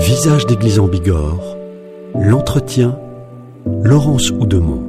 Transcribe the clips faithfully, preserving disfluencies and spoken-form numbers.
Visage d'église en Bigorre, l'entretien, Laurence Oudemont.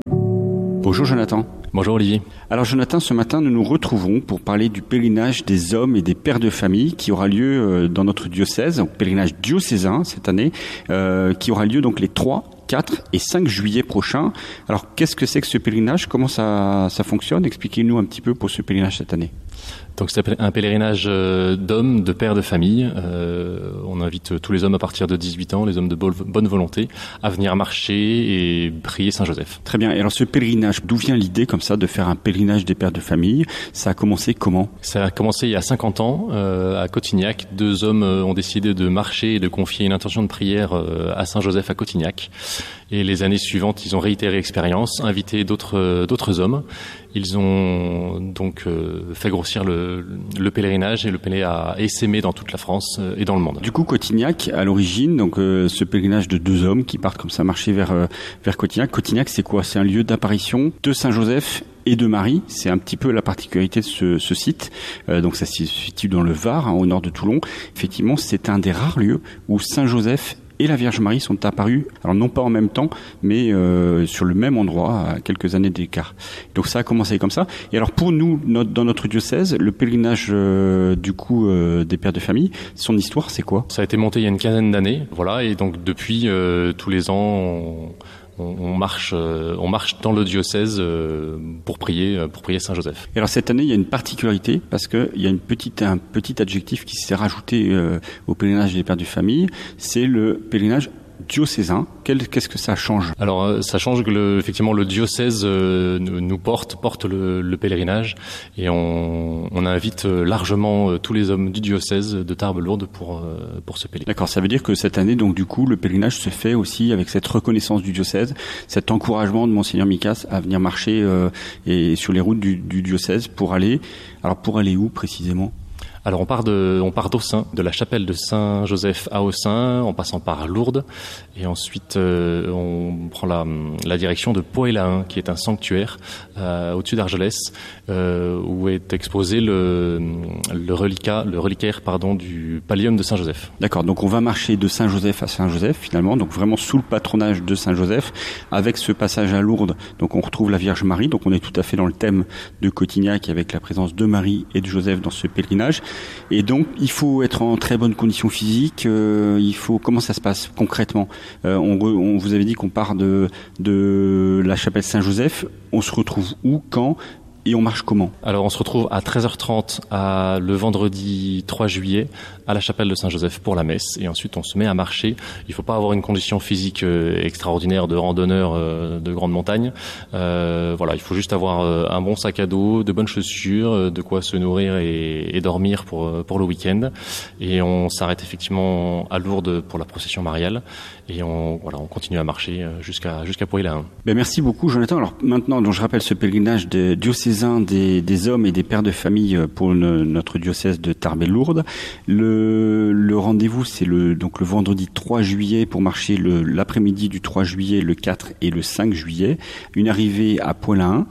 Bonjour Jonathan. Bonjour Olivier. Alors Jonathan, ce matin nous nous retrouvons pour parler du pèlerinage des hommes et des pères de famille qui aura lieu dans notre diocèse, donc pèlerinage diocésain cette année, euh, qui aura lieu donc les trois, quatre et cinq juillet prochains. Alors qu'est-ce que c'est que ce pèlerinage ? Comment ça, ça fonctionne ? Expliquez-nous un petit peu pour ce pèlerinage cette année. Donc c'est un pèlerinage d'hommes, de pères de famille. Euh, on invite tous les hommes à partir de dix-huit ans, les hommes de bonne volonté, à venir marcher et prier Saint-Joseph. Très bien. Et alors ce pèlerinage, d'où vient l'idée comme ça de faire un pèlerinage des pères de famille ? Ça a commencé comment ? Ça a commencé il y a cinquante ans euh, à Cotignac. Deux hommes ont décidé de marcher et de confier une intention de prière euh, à Saint-Joseph à Cotignac. Et les années suivantes, ils ont réitéré l'expérience, invité d'autres d'autres hommes. Ils ont donc euh, fait grossir le, le pèlerinage et le pèlerinage a essaimé dans toute la France euh, et dans le monde. Du coup, Cotignac, à l'origine, donc euh, ce pèlerinage de deux hommes qui partent comme ça marcher vers euh, vers Cotignac. Cotignac, c'est quoi ? C'est un lieu d'apparition de Saint-Joseph et de Marie. C'est un petit peu la particularité de ce, ce site. Euh, donc ça se situe dans le Var, hein, au nord de Toulon. Effectivement, c'est un des rares lieux où Saint-Joseph et la Vierge Marie sont apparus, alors non pas en même temps, mais euh, sur le même endroit, à quelques années d'écart. Donc ça a commencé comme ça. Et alors pour nous, notre, dans notre diocèse, le pèlerinage euh, du coup euh, des pères de famille, son histoire, c'est quoi ? Ça a été monté il y a une quinzaine d'années, voilà, et donc depuis euh, tous les ans, on, on marche, euh, on marche dans le diocèse euh, pour prier, pour prier Saint-Joseph. Et alors cette année, il y a une particularité parce que il y a une petite, un petit adjectif qui s'est rajouté euh, au pèlerinage des pères de famille, c'est le pèlerinage diocésain. Quel, qu'est-ce que ça change ? Alors ça change que le, effectivement le diocèse euh, nous porte porte le, le pèlerinage et on, on invite largement tous les hommes du diocèse de Tarbes-Lourdes pour pour ce pèlerinage. D'accord, ça veut dire que cette année donc du coup le pèlerinage se fait aussi avec cette reconnaissance du diocèse, cet encouragement de Monseigneur Micas à venir marcher euh, et sur les routes du, du diocèse pour aller. Alors pour aller où précisément ? Alors on part de, on part d'Aussin, de la chapelle de Saint-Joseph à Aussin, en passant par Lourdes, et ensuite euh, on prend la, la direction de Poëlain, qui est un sanctuaire euh, au-dessus d'Argelès, euh, où est exposé le, le reliquat, le reliquaire pardon du pallium de Saint-Joseph. D'accord, donc on va marcher de Saint-Joseph à Saint-Joseph finalement, donc vraiment sous le patronage de Saint-Joseph, avec ce passage à Lourdes. Donc on retrouve la Vierge Marie, donc on est tout à fait dans le thème de Cotignac avec la présence de Marie et de Joseph dans ce pèlerinage. Et donc, il faut être en très bonne condition physique. Euh, il faut comment ça se passe concrètement ? euh, on, re, on vous avait dit qu'on part de de la chapelle Saint-Joseph. On se retrouve où, quand ? Et on marche comment ? Alors on se retrouve à treize heures trente à, le vendredi trois juillet à la chapelle de Saint-Joseph pour la messe et ensuite on se met à marcher. Il ne faut pas avoir une condition physique euh, extraordinaire de randonneur euh, de grande montagne. Euh, voilà, il faut juste avoir euh, un bon sac à dos, de bonnes chaussures, euh, de quoi se nourrir et, et dormir pour pour le week-end. Et on s'arrête effectivement à Lourdes pour la procession mariale et on voilà on continue à marcher jusqu'à jusqu'à Poëlain. Ben merci beaucoup Jonathan. Alors maintenant, donc je rappelle ce pèlerinage de diocésain Des, des hommes et des pères de famille pour le, notre diocèse de Tarbes et Lourdes. Le, le rendez-vous, c'est le, donc le vendredi trois juillet pour marcher le, l'après-midi du trois juillet, le quatre et le cinq juillet. Une arrivée à Poëlain.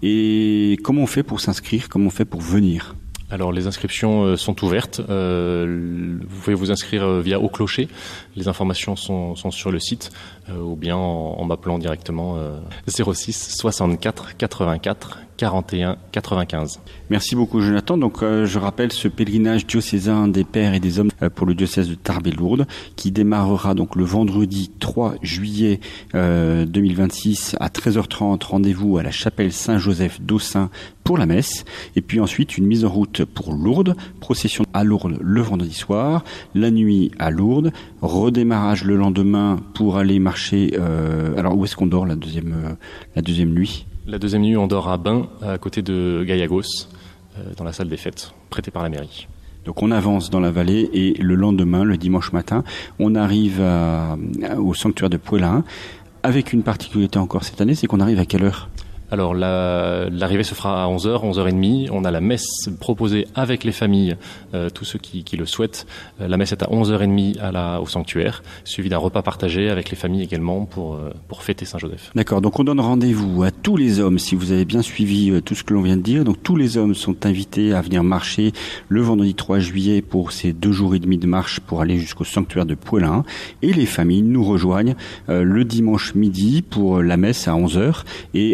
Et comment on fait pour s'inscrire ? Comment on fait pour venir ? Alors les inscriptions sont ouvertes, euh, vous pouvez vous inscrire via Au Clocher, les informations sont, sont sur le site, euh, ou bien en, en m'appelant directement euh, zéro six soixante-quatre quatre-vingt-quatre quarante et un quatre-vingt-quinze. Merci beaucoup Jonathan. Donc euh, je rappelle ce pèlerinage diocésain des pères et des hommes euh, pour le diocèse de Tarbes et Lourdes qui démarrera donc le vendredi trois juillet euh, deux mille vingt-six à treize heures trente, rendez-vous à la chapelle Saint-Joseph d'Aussin pour la messe, et puis ensuite une mise en route pour Lourdes, procession à Lourdes le vendredi soir, la nuit à Lourdes, redémarrage le lendemain pour aller marcher. Euh, alors où est-ce qu'on dort la deuxième euh, la deuxième nuit ? La deuxième nuit, on dort à Bain, à côté de Gaiagos, euh, dans la salle des fêtes, prêtée par la mairie. Donc on avance dans la vallée et le lendemain, le dimanche matin, on arrive à, à, au sanctuaire de Poëlain, avec une particularité encore cette année, c'est qu'on arrive à quelle heure ? Alors la, l'arrivée se fera à onze heures, onze heures trente. On a la messe proposée avec les familles, euh, tous ceux qui, qui le souhaitent. Euh, la messe est à onze heures trente à la, au sanctuaire, suivi d'un repas partagé avec les familles également pour, euh, pour fêter Saint-Joseph. D'accord, donc on donne rendez-vous à tous les hommes, si vous avez bien suivi euh, tout ce que l'on vient de dire. Donc tous les hommes sont invités à venir marcher le vendredi trois juillet pour ces deux jours et demi de marche pour aller jusqu'au sanctuaire de Poëlin. Et les familles nous rejoignent euh, le dimanche midi pour la messe à onze heures. Et